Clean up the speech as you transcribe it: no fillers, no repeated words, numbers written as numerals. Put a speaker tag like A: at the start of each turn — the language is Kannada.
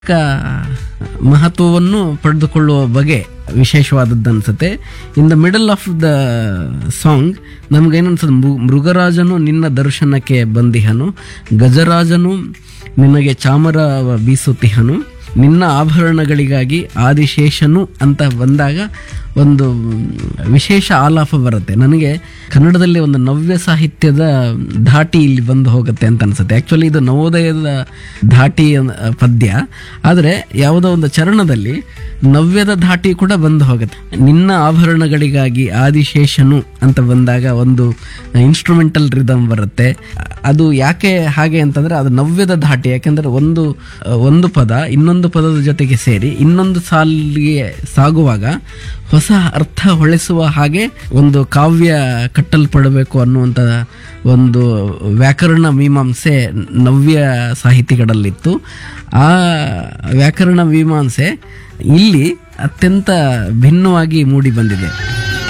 A: ಮಹತ್ವವನ್ನು ಪಡೆದುಕೊಳ್ಳುವ ಬಗೆ ವಿಶೇಷವಾದದ್ದು ಅನ್ಸುತ್ತೆ. In the middle of the song ನಮ್ಗೇನನ್ಸುತ್ತೆ, ಮೃಗರಾಜನು ನಿನ್ನ ದರ್ಶನಕ್ಕೆ ಬಂದಿಹನು, ಗಜರಾಜನು ನಿನಗೆ ಚಾಮರ ಬೀಸುತ್ತಿಹನು, ನಿನ್ನ ಆಭರಣಗಳಿಗಾಗಿ ಆದಿಶೇಷನು ಅಂತ ಬಂದಾಗ ಒಂದು ವಿಶೇಷ ಆಲಾಪ ಬರುತ್ತೆ. ನನಗೆ ಕನ್ನಡದಲ್ಲಿ ಒಂದು ನವ್ಯ ಸಾಹಿತ್ಯದ ಧಾಟಿ ಇಲ್ಲಿ ಬಂದು ಹೋಗುತ್ತೆ ಅಂತ ಅನ್ಸುತ್ತೆ. ಆ್ಯಕ್ಚುಲಿ ಇದು ನವೋದಯದ ಧಾಟಿ ಪದ್ಯ, ಆದರೆ ಯಾವುದೋ ಒಂದು ಚರಣದಲ್ಲಿ ನವ್ಯದ ಧಾಟಿ ಕೂಡ ಬಂದು ಹೋಗುತ್ತೆ. ನಿನ್ನ ಆಭರಣಗಳಿಗಾಗಿ ಆದಿಶೇಷನು ಅಂತ ಬಂದಾಗ ಒಂದು ಇನ್ಸ್ಟ್ರೂಮೆಂಟಲ್ ರಿದಮ್ ಬರುತ್ತೆ. ಅದು ಯಾಕೆ ಹಾಗೆ ಅಂತಂದರೆ ಅದು ನವ್ಯದ ಧಾಟಿ. ಯಾಕೆಂದರೆ ಒಂದು ಪದ ಇನ್ನೊಂದು ಪದದ ಜೊತೆಗೆ ಸೇರಿ ಇನ್ನೊಂದು ಸಾಲಿಗೆ ಸಾಗುವಾಗ ಹೊಸ ಅರ್ಥ ಹೊಳೆಸುವ ಹಾಗೆ ಒಂದು ಕಾವ್ಯ ಕಟ್ಟಲ್ಪಡಬೇಕು ಅನ್ನುವಂಥ ಒಂದು ವ್ಯಾಕರಣ ಮೀಮಾಂಸೆ ನವ್ಯ ಸಾಹಿತಿಗಳಲ್ಲಿತ್ತು. ಆ ವ್ಯಾಕರಣ ಮೀಮಾಂಸೆ ಇಲ್ಲಿ ಅತ್ಯಂತ ಭಿನ್ನವಾಗಿ ಮೂಡಿ ಬಂದಿದೆ.